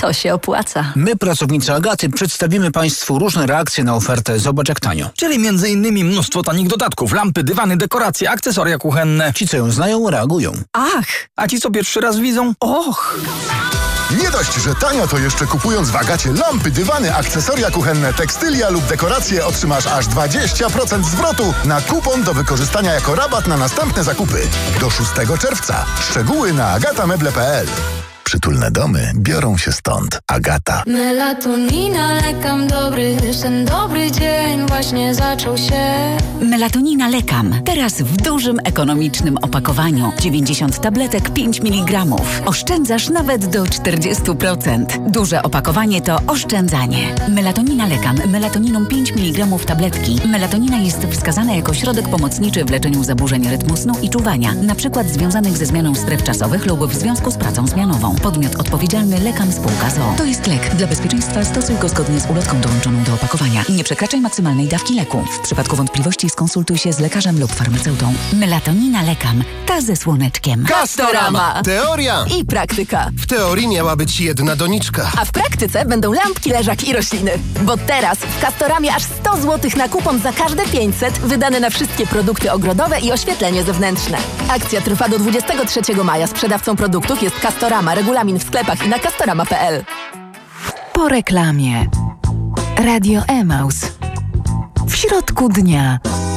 To się opłaca. My, pracownicy Agaty, przedstawimy Państwu różne reakcje na ofertę Zobacz jak tanio. Czyli m.in. mnóstwo tanich dodatków, lampy, dywany, dekoracje, akcesoria kuchenne. Ci, co ją znają, reagują. Ach! A ci, co pierwszy raz widzą? Och! Nie dość, że tanio, to jeszcze kupując w Agacie lampy, dywany, akcesoria kuchenne, tekstylia lub dekoracje otrzymasz aż 20% zwrotu na kupon do wykorzystania jako rabat na następne zakupy. Do 6 czerwca. Szczegóły na agatameble.pl. Przytulne domy biorą się stąd. Agata. Melatonina, lekam dobry, ten dobry dzień właśnie zaczął się. Melatonina Lekam. Teraz w dużym, ekonomicznym opakowaniu. 90 tabletek, 5 mg. Oszczędzasz nawet do 40%. Duże opakowanie to oszczędzanie. Melatonina Lekam. Melatoniną 5 mg tabletki. Melatonina jest wskazana jako środek pomocniczy w leczeniu zaburzeń rytmu snu i czuwania, np. związanych ze zmianą stref czasowych lub w związku z pracą zmianową. Podmiot odpowiedzialny Lekam Spółka z.o.o. To jest lek. Dla bezpieczeństwa stosuj go zgodnie z ulotką dołączoną do opakowania. Nie przekraczaj maksymalnej dawki leku. W przypadku wątpliwości skonsultuj się z lekarzem lub farmaceutą. Melatonina Lekam. Ta ze słoneczkiem. Castorama. Teoria I praktyka. w teorii miała być jedna doniczka. A w praktyce będą lampki, leżaki i rośliny. Bo teraz w Castoramie aż 100 zł na kupon za każde 500 wydane na wszystkie produkty ogrodowe i oświetlenie zewnętrzne. Akcja trwa do 23 maja. Sprzedawcą produktów jest Castorama. Regulamin w sklepach i na castorama.pl. Po reklamie. Radio Emaus. W środku dnia.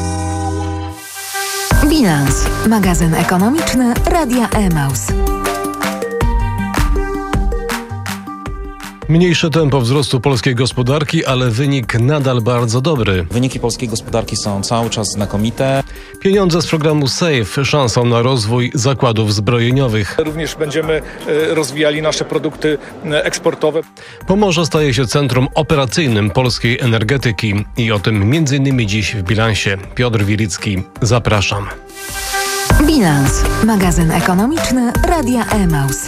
Bilans. Magazyn ekonomiczny Radia Emaus. Mniejsze tempo wzrostu polskiej gospodarki, ale wynik nadal bardzo dobry. Wyniki polskiej gospodarki są cały czas znakomite. Pieniądze z programu SAFE szansą na rozwój zakładów zbrojeniowych. Również będziemy rozwijali nasze produkty eksportowe. Pomorze staje się centrum operacyjnym polskiej energetyki i o tym m.in. dziś w bilansie. Piotr Wilicki, zapraszam. Bilans. Magazyn ekonomiczny Radia Emaus.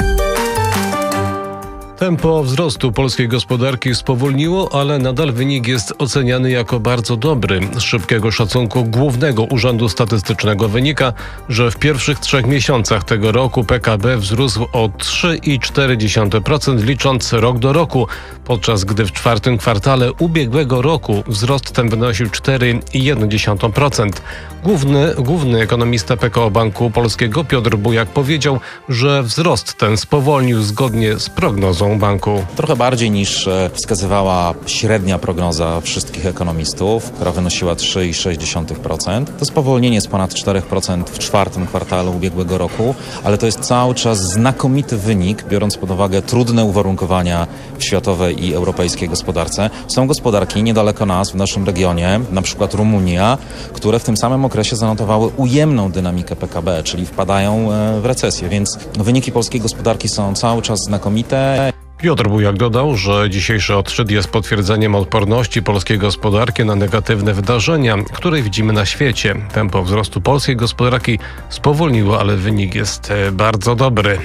Tempo wzrostu polskiej gospodarki spowolniło, ale nadal wynik jest oceniany jako bardzo dobry. Z szybkiego szacunku Głównego Urzędu Statystycznego wynika, że w pierwszych 3 miesiącach tego roku PKB wzrósł o 3,4%, licząc rok do roku, podczas gdy w 4. kwartale ubiegłego roku wzrost ten wynosił 4,1%. Główny ekonomista PKO Banku Polskiego Piotr Bujak powiedział, że wzrost ten spowolnił zgodnie z prognozą banku. Trochę bardziej niż wskazywała średnia prognoza wszystkich ekonomistów, która wynosiła 3,6%. To spowolnienie z ponad 4% w 4. kwartale ubiegłego roku, ale to jest cały czas znakomity wynik, biorąc pod uwagę trudne uwarunkowania w światowej i europejskiej gospodarce. Są gospodarki niedaleko nas, w naszym regionie, na przykład Rumunia, które w tym samym okresie zanotowały ujemną dynamikę PKB, czyli wpadają w recesję, więc wyniki polskiej gospodarki są cały czas znakomite. Piotr Bujak dodał, że dzisiejszy odczyt jest potwierdzeniem odporności polskiej gospodarki na negatywne wydarzenia, które widzimy na świecie. Tempo wzrostu polskiej gospodarki spowolniło, ale wynik jest bardzo dobry.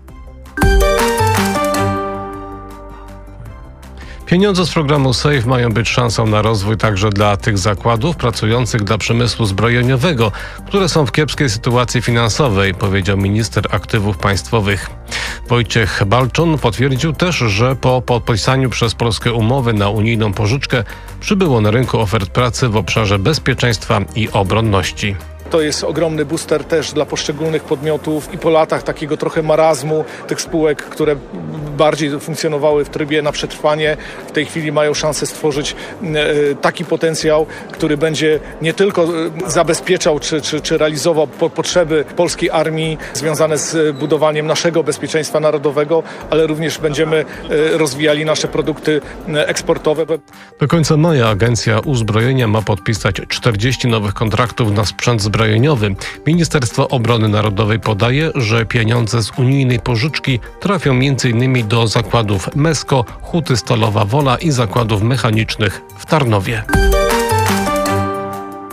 Pieniądze z programu SAFE mają być szansą na rozwój także dla tych zakładów pracujących dla przemysłu zbrojeniowego, które są w kiepskiej sytuacji finansowej, powiedział minister aktywów państwowych. Wojciech Balczon potwierdził też, że po podpisaniu przez Polskę umowy na unijną pożyczkę przybyło na rynku ofert pracy w obszarze bezpieczeństwa i obronności. To jest ogromny booster też dla poszczególnych podmiotów i po latach takiego trochę marazmu tych spółek, które bardziej funkcjonowały w trybie na przetrwanie, w tej chwili mają szansę stworzyć taki potencjał, który będzie nie tylko zabezpieczał czy realizował potrzeby polskiej armii związane z budowaniem naszego bezpieczeństwa narodowego, ale również będziemy rozwijali nasze produkty eksportowe. Do końca maja Agencja Uzbrojenia ma podpisać 40 nowych kontraktów na sprzęt zbrojeniowy. Ministerstwo Obrony Narodowej podaje, że pieniądze z unijnej pożyczki trafią m.in. do zakładów MESCO, Huty Stalowa Wola i zakładów mechanicznych w Tarnowie.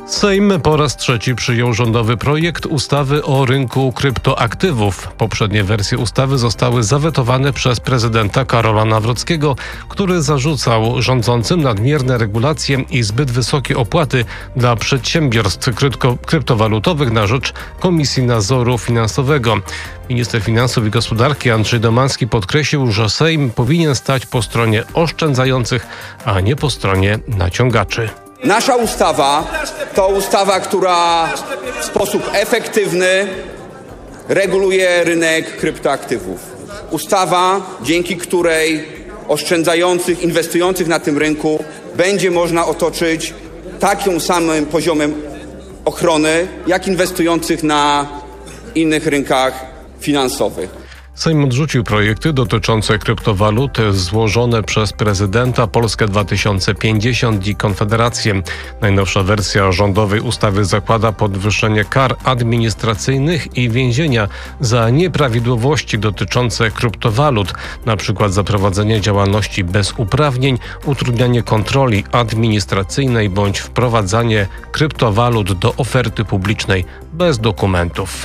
Sejm po raz trzeci przyjął rządowy projekt ustawy o rynku kryptoaktywów. Poprzednie wersje ustawy zostały zawetowane przez prezydenta Karola Nawrockiego, który zarzucał rządzącym nadmierne regulacje i zbyt wysokie opłaty dla przedsiębiorstw kryptowalutowych na rzecz Komisji Nadzoru Finansowego. Minister Finansów i Gospodarki Andrzej Domanski podkreślił, że Sejm powinien stać po stronie oszczędzających, a nie po stronie naciągaczy. Nasza ustawa to ustawa, która w sposób efektywny reguluje rynek kryptoaktywów. Ustawa, dzięki której oszczędzających, inwestujących na tym rynku będzie można otoczyć takim samym poziomem ochrony, jak inwestujących na innych rynkach finansowych. Sejm odrzucił projekty dotyczące kryptowalut złożone przez prezydenta, Polskę 2050 i Konfederację. Najnowsza wersja rządowej ustawy zakłada podwyższenie kar administracyjnych i więzienia za nieprawidłowości dotyczące kryptowalut, np. za prowadzenie działalności bez uprawnień, utrudnianie kontroli administracyjnej bądź wprowadzanie kryptowalut do oferty publicznej bez dokumentów.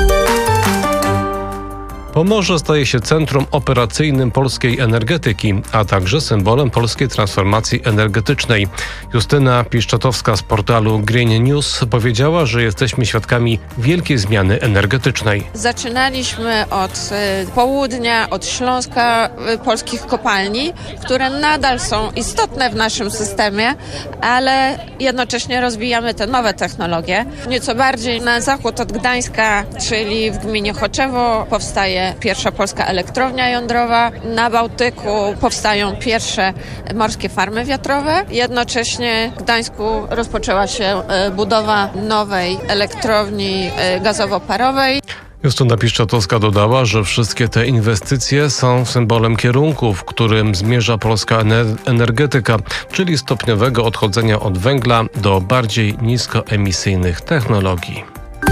Pomorze staje się centrum operacyjnym polskiej energetyki, a także symbolem polskiej transformacji energetycznej. Justyna Piszczatowska z portalu Green News powiedziała, że jesteśmy świadkami wielkiej zmiany energetycznej. Zaczynaliśmy od południa, od Śląska, polskich kopalni, które nadal są istotne w naszym systemie, ale jednocześnie rozwijamy te nowe technologie. Nieco bardziej na zachód od Gdańska, czyli w gminie Choczewo, powstaje pierwsza polska elektrownia jądrowa. Na Bałtyku powstają pierwsze morskie farmy wiatrowe. Jednocześnie w Gdańsku rozpoczęła się budowa nowej elektrowni gazowo-parowej. Justyna Piszczatowska dodała, że wszystkie te inwestycje są symbolem kierunku, w którym zmierza polska energetyka, czyli stopniowego odchodzenia od węgla do bardziej niskoemisyjnych technologii.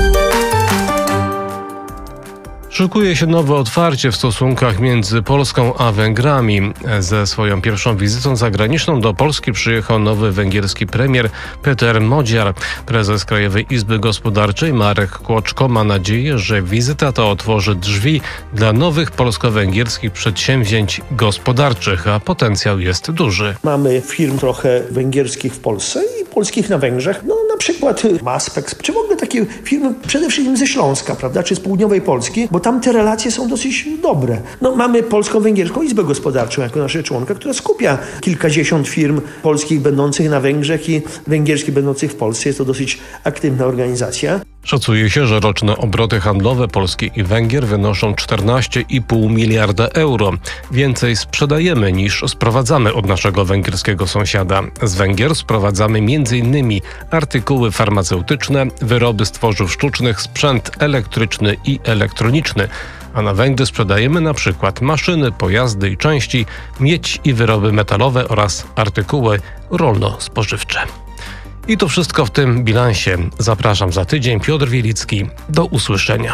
Szykuje się nowe otwarcie w stosunkach między Polską a Węgrami. Ze swoją pierwszą wizytą zagraniczną do Polski przyjechał nowy węgierski premier Péter Magyar. Prezes Krajowej Izby Gospodarczej Marek Kłoczko ma nadzieję, że wizyta ta otworzy drzwi dla nowych polsko-węgierskich przedsięwzięć gospodarczych, a potencjał jest duży. Mamy firm trochę węgierskich w Polsce i polskich na Węgrzech. Na przykład Maspex, czy w ogóle takie firmy przede wszystkim ze Śląska, prawda, czy z południowej Polski, bo tam te relacje są dosyć dobre. Mamy Polsko-Węgierską Izbę Gospodarczą jako nasza członka, która skupia kilkadziesiąt firm polskich będących na Węgrzech i węgierskich będących w Polsce. Jest to dosyć aktywna organizacja. Szacuje się, że roczne obroty handlowe Polski i Węgier wynoszą 14,5 miliarda euro. Więcej sprzedajemy niż sprowadzamy od naszego węgierskiego sąsiada. Z Węgier sprowadzamy m.in. artykuły farmaceutyczne, wyroby z tworzyw sztucznych, sprzęt elektryczny i elektroniczny. A na Węgry sprzedajemy na przykład maszyny, pojazdy i części, miedź i wyroby metalowe oraz artykuły rolno-spożywcze. I to wszystko w tym bilansie. Zapraszam za tydzień. Piotr Wielicki. Do usłyszenia.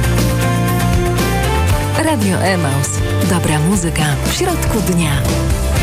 Radio Emaus. Dobra muzyka w środku dnia.